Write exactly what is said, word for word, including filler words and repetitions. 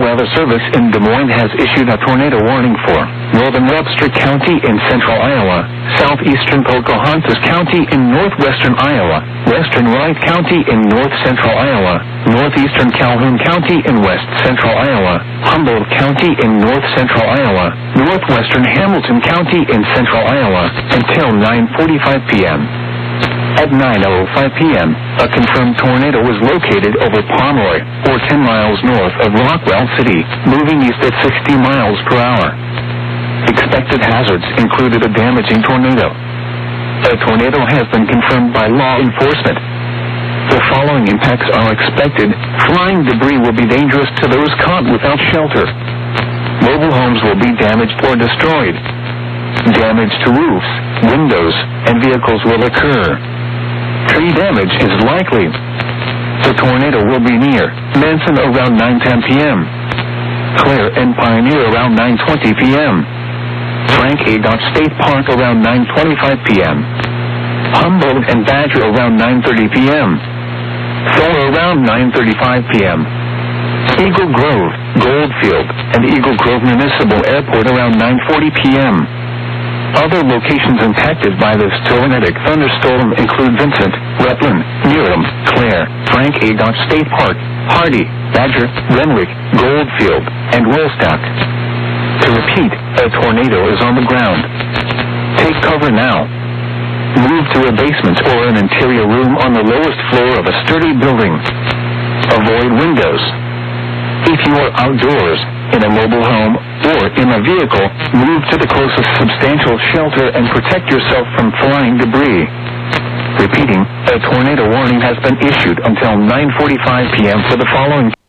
Weather Service in Des Moines has issued a tornado warning for northern Webster County in central Iowa, southeastern Pocahontas County in northwestern Iowa, western Wright County in north-central Iowa, northeastern Calhoun County in west-central Iowa, Humboldt County in north-central Iowa, northwestern Hamilton County in central Iowa, until nine forty-five p.m. At nine oh five p.m., a confirmed tornado was located over Pomeroy, or ten miles north of Rockwell City, moving east at sixty miles per hour. Expected hazards included a damaging tornado. A tornado has been confirmed by law enforcement. The following impacts are expected. Flying debris will be dangerous to those caught without shelter. Mobile homes will be damaged or destroyed. Damage to roofs, windows, and vehicles will occur. Tree damage is likely. The tornado will be near Manson around nine ten p.m. Claire and Pioneer around nine twenty p.m. Frank A. State Park around nine twenty-five p.m. Humboldt and Badger around nine thirty p.m. Thor around nine thirty-five p.m. Eagle Grove, Goldfield, and Eagle Grove Municipal Airport around nine forty p.m. Other locations impacted by this tornadic thunderstorm include Vincent, Rutland, Needham, Claire, Frank A. State Park, Hardy, Badger, Renwick, Goldfield, and Woolstock. To repeat, a tornado is on the ground. Take cover now. Move to a basement or an interior room on the lowest floor of a sturdy building. Avoid windows. If you are outdoors, in a mobile home, or in a vehicle, move to the closest substantial shelter and protect yourself from flying debris. Repeating, a tornado warning has been issued until nine forty-five p.m. for the following